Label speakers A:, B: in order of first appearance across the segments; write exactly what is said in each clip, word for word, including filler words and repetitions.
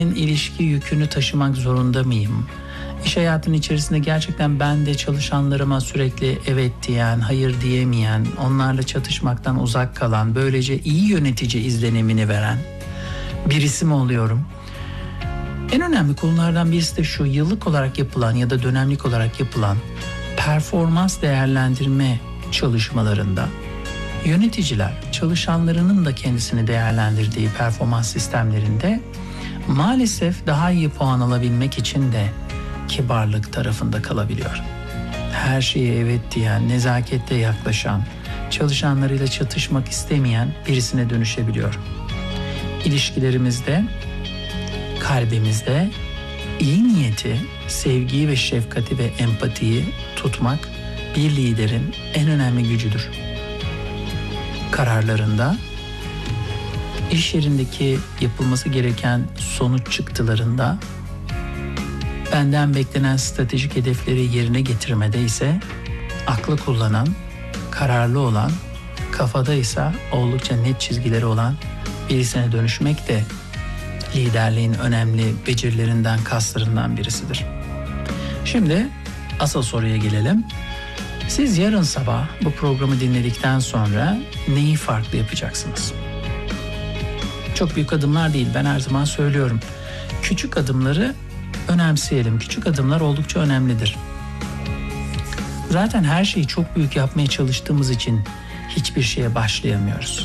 A: ilişki yükünü taşımak zorunda mıyım? İş hayatının içerisinde gerçekten ben de çalışanlarıma sürekli evet diyen, hayır diyemeyen, onlarla çatışmaktan uzak kalan, böylece iyi yönetici izlenimini veren birisi mi oluyorum? En önemli konulardan birisi de şu: yıllık olarak yapılan ya da dönemlik olarak yapılan performans değerlendirme çalışmalarında yöneticiler çalışanlarının da kendisini değerlendirdiği performans sistemlerinde maalesef daha iyi puan alabilmek için de kibarlık tarafında kalabiliyor. Her şeye evet diyen, nezaketle yaklaşan, çalışanlarıyla çatışmak istemeyen birisine dönüşebiliyor. İlişkilerimizde, kalbimizde iyi niyeti, sevgiyi ve şefkati ve empatiyi tutmak bir liderin en önemli gücüdür. Kararlarında, iş yerindeki yapılması gereken sonuç çıktılarında, benden beklenen stratejik hedefleri yerine getirmede ise aklı kullanan, kararlı olan, kafada ise oldukça net çizgileri olan birisine dönüşmek de liderliğin önemli becerilerinden, kaslarından birisidir. Şimdi asıl soruya gelelim. Siz yarın sabah bu programı dinledikten sonra neyi farklı yapacaksınız? Çok büyük adımlar değil, ben her zaman söylüyorum. Küçük adımları önemseyelim. Küçük adımlar oldukça önemlidir. Zaten her şeyi çok büyük yapmaya çalıştığımız için hiçbir şeye başlayamıyoruz.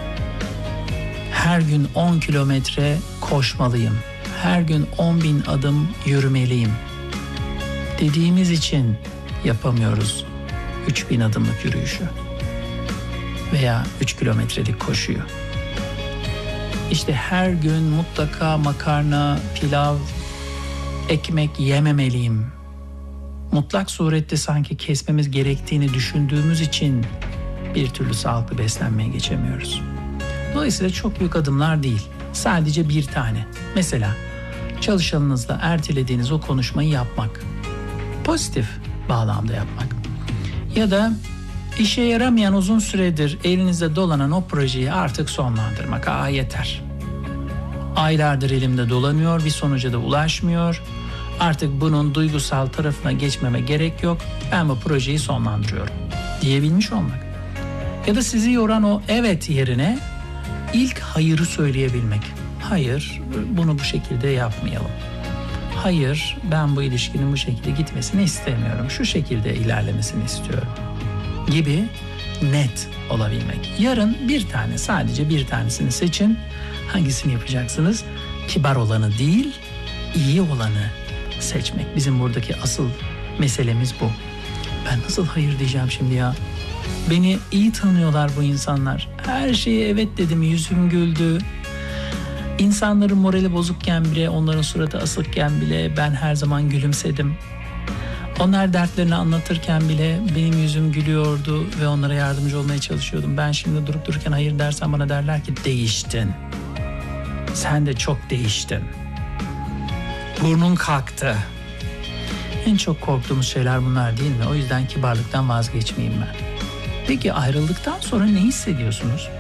A: Her gün on kilometre koşmalıyım. Her gün on bin adım yürümeliyim dediğimiz için yapamıyoruz üç bin adımlık yürüyüşü veya üç kilometrelik koşuyu. İşte her gün mutlaka makarna, pilav, ekmek yememeliyim. Mutlak surette sanki kesmemiz gerektiğini düşündüğümüz için bir türlü sağlıklı beslenmeye geçemiyoruz. Dolayısıyla çok büyük adımlar değil. Sadece bir tane. Mesela çalışanınızla ertelediğiniz o konuşmayı yapmak. Pozitif bağlamda yapmak. Ya da işe yaramayan, uzun süredir elinizde dolanan o projeyi artık sonlandırmak. Aa yeter. Aylardır elimde dolanıyor, bir sonuca da ulaşmıyor. Artık bunun duygusal tarafına geçmeme gerek yok. Ben bu projeyi sonlandırıyorum diyebilmiş olmak. Ya da sizi yoran o evet yerine ilk hayırı söyleyebilmek. Hayır, bunu bu şekilde yapmayalım. Hayır, ben bu ilişkinin bu şekilde gitmesini istemiyorum. Şu şekilde ilerlemesini istiyorum gibi net olabilmek. Yarın bir tane, sadece bir tanesini seçin. Hangisini yapacaksınız? Kibar olanı değil, iyi olanı seçmek. Bizim buradaki asıl meselemiz bu. Ben nasıl hayır diyeceğim şimdi ya? Beni iyi tanıyorlar bu insanlar. Her şeye evet dedim, yüzüm güldü. İnsanların morali bozukken bile, onların suratı asıkken bile ben her zaman gülümsedim. Onlar dertlerini anlatırken bile benim yüzüm gülüyordu ve onlara yardımcı olmaya çalışıyordum. Ben şimdi durup dururken hayır dersen bana derler ki değiştin. Sen de çok değiştin. Burnun kalktı. En çok korktuğumuz şeyler bunlar değil mi? O yüzden kibarlıktan vazgeçmeyeyim ben. Peki ayrıldıktan sonra ne hissediyorsunuz?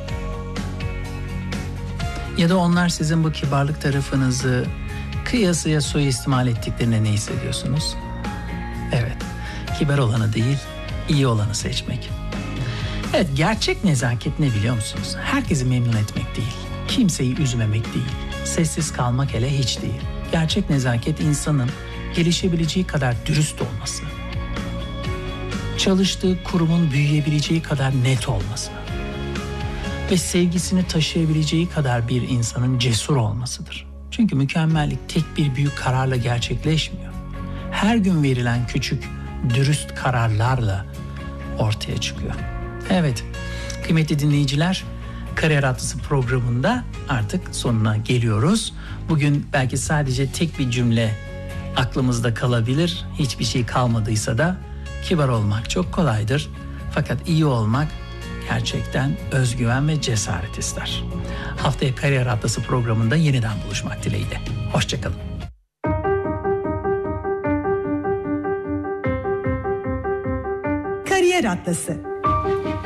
A: Ya da onlar sizin bu kibarlık tarafınızı kıyasıya suistimal ettiklerine ne hissediyorsunuz? Evet, kibar olanı değil, iyi olanı seçmek. Evet, gerçek nezaket ne biliyor musunuz? Herkesi memnun etmek değil, kimseyi üzmemek değil, sessiz kalmak hele hiç değil. Gerçek nezaket insanın gelişebileceği kadar dürüst olması, çalıştığı kurumun büyüyebileceği kadar net olması ve sevgisini taşıyabileceği kadar bir insanın cesur olmasıdır. Çünkü mükemmellik tek bir büyük kararla gerçekleşmiyor. Her gün verilen küçük, dürüst kararlarla ortaya çıkıyor. Evet, kıymetli dinleyiciler, Kariyer Atlısı programında artık sonuna geliyoruz. Bugün belki sadece tek bir cümle aklımızda kalabilir. Hiçbir şey kalmadıysa da kibar olmak çok kolaydır. Fakat iyi olmak gerçekten özgüven ve cesaret ister. Haftaya Kariyer Atlısı programında yeniden buluşmak dileğiyle. Hoşçakalın.
B: Kariyer Atlası.